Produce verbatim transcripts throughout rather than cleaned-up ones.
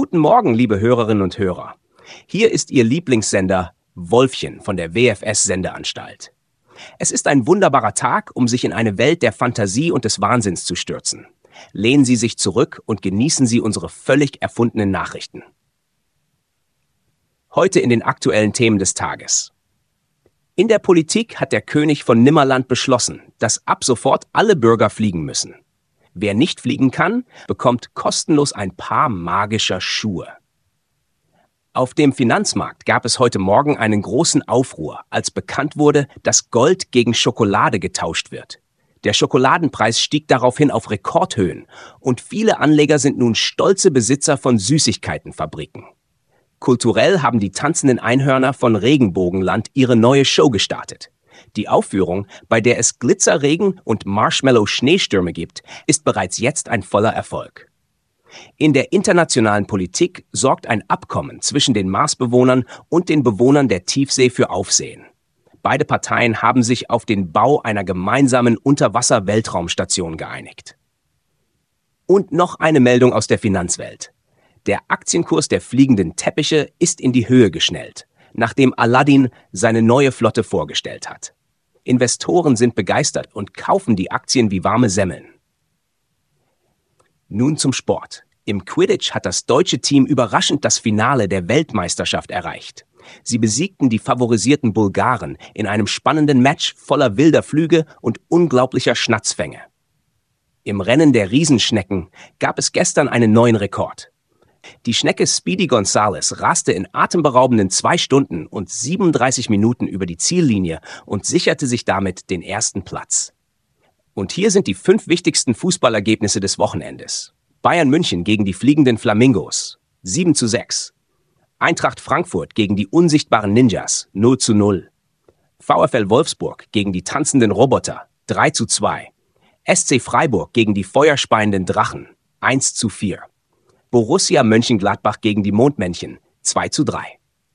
Guten Morgen, liebe Hörerinnen und Hörer. Hier ist Ihr Lieblingssender Wolfchen von der W F S-Sendeanstalt. Es ist ein wunderbarer Tag, um sich in eine Welt der Fantasie und des Wahnsinns zu stürzen. Lehnen Sie sich zurück und genießen Sie unsere völlig erfundenen Nachrichten. Heute in den aktuellen Themen des Tages. In der Politik hat der König von Nimmerland beschlossen, dass ab sofort alle Bürger fliegen müssen. Wer nicht fliegen kann, bekommt kostenlos ein Paar magischer Schuhe. Auf dem Finanzmarkt gab es heute Morgen einen großen Aufruhr, als bekannt wurde, dass Gold gegen Schokolade getauscht wird. Der Schokoladenpreis stieg daraufhin auf Rekordhöhen und viele Anleger sind nun stolze Besitzer von Süßigkeitenfabriken. Kulturell haben die tanzenden Einhörner von Regenbogenland ihre neue Show gestartet. Die Aufführung, bei der es Glitzerregen und Marshmallow-Schneestürme gibt, ist bereits jetzt ein voller Erfolg. In der internationalen Politik sorgt ein Abkommen zwischen den Marsbewohnern und den Bewohnern der Tiefsee für Aufsehen. Beide Parteien haben sich auf den Bau einer gemeinsamen Unterwasser-Weltraumstation geeinigt. Und noch eine Meldung aus der Finanzwelt. Der Aktienkurs der fliegenden Teppiche ist in die Höhe geschnellt, nachdem Aladdin seine neue Flotte vorgestellt hat. Investoren sind begeistert und kaufen die Aktien wie warme Semmeln. Nun zum Sport. Im Quidditch hat das deutsche Team überraschend das Finale der Weltmeisterschaft erreicht. Sie besiegten die favorisierten Bulgaren in einem spannenden Match voller wilder Flüge und unglaublicher Schnatzfänge. Im Rennen der Riesenschnecken gab es gestern einen neuen Rekord. Die Schnecke Speedy Gonzales raste in atemberaubenden zwei Stunden und siebenunddreißig Minuten über die Ziellinie und sicherte sich damit den ersten Platz. Und hier sind die fünf wichtigsten Fußballergebnisse des Wochenendes. Bayern München gegen die fliegenden Flamingos, sieben zu sechs. Eintracht Frankfurt gegen die unsichtbaren Ninjas, null zu null. VfL Wolfsburg gegen die tanzenden Roboter, drei zu zwei. S C Freiburg gegen die feuerspeienden Drachen, eins zu vier. Borussia Mönchengladbach gegen die Mondmännchen, zwei zu drei.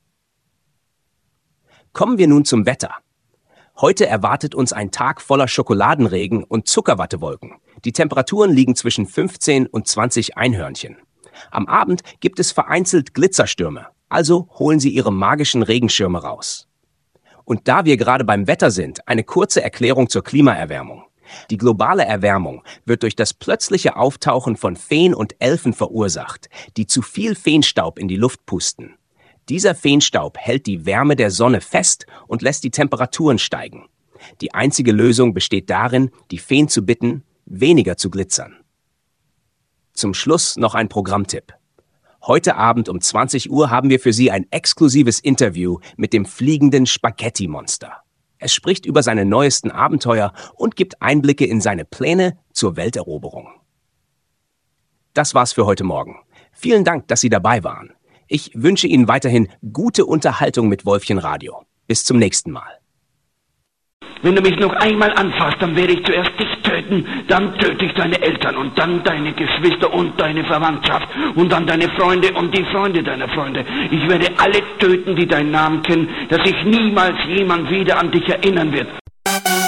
Kommen wir nun zum Wetter. Heute erwartet uns ein Tag voller Schokoladenregen und Zuckerwattewolken. Die Temperaturen liegen zwischen fünfzehn und zwanzig Einhörnchen. Am Abend gibt es vereinzelt Glitzerstürme, also holen Sie Ihre magischen Regenschirme raus. Und da wir gerade beim Wetter sind, eine kurze Erklärung zur Klimaerwärmung. Die globale Erwärmung wird durch das plötzliche Auftauchen von Feen und Elfen verursacht, die zu viel Feenstaub in die Luft pusten. Dieser Feenstaub hält die Wärme der Sonne fest und lässt die Temperaturen steigen. Die einzige Lösung besteht darin, die Feen zu bitten, weniger zu glitzern. Zum Schluss noch ein Programmtipp. Heute Abend um zwanzig Uhr haben wir für Sie ein exklusives Interview mit dem fliegenden Spaghetti-Monster. Es spricht über seine neuesten Abenteuer und gibt Einblicke in seine Pläne zur Welteroberung. Das war's für heute Morgen. Vielen Dank, dass Sie dabei waren. Ich wünsche Ihnen weiterhin gute Unterhaltung mit Wolfchen Radio. Bis zum nächsten Mal. Wenn du mich noch einmal anfasst, dann werde ich zuerst dich töten, dann töte ich deine Eltern und dann deine Geschwister und deine Verwandtschaft und dann deine Freunde und die Freunde deiner Freunde. Ich werde alle töten, die deinen Namen kennen, dass sich niemals jemand wieder an dich erinnern wird.